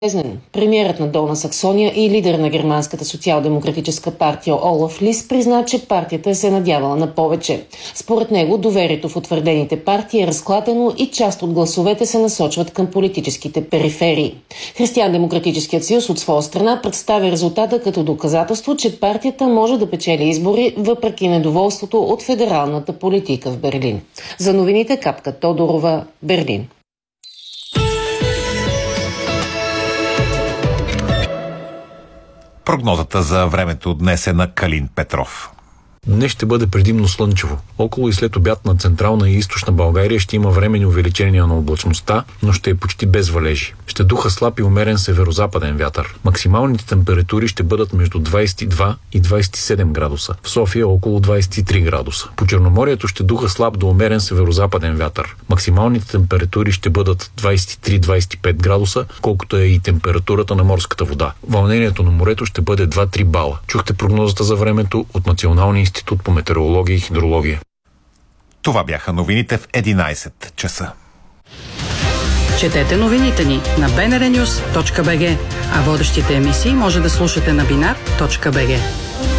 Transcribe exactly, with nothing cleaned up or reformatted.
Премиерът на Долна Саксония и лидер на германската социал-демократическа партия Олаф Лис призна, че партията се надявала на повече. Според него доверието в утвърдените партии е разклатено и част от гласовете се насочват към политическите периферии. Християн-демократическият съюз от своя страна представя резултата като доказателство, че партията може да печели избори въпреки недоволството от федералната политика в Берлин. За новините Капка Тодорова, Берлин. Прогнозата за времето днес е на Калин Петров. Днес ще бъде предимно слънчево. Около и след обяд на централна и източна България ще има временни увеличения на облачността, но ще е почти без валежи. Ще духа слаб и умерен северозападен вятър. Максималните температури ще бъдат между двадесет и два и двадесет и седем градуса. В София около двадесет и три градуса. По Черноморието ще духа слаб до умерен северозападен вятър. Максималните температури ще бъдат двадесет и три до двадесет и пет градуса, колкото е и температурата на морската вода. Вълнението на морето ще бъде два до три бала. Чухте прогнозата за времето от Националния институт по метеорология и хидрология. Това бяха новините в единадесет часа. Четете новините ни на би ен ар нюс точка би джи, а водещите емисии може да слушате на бинар точка би джи.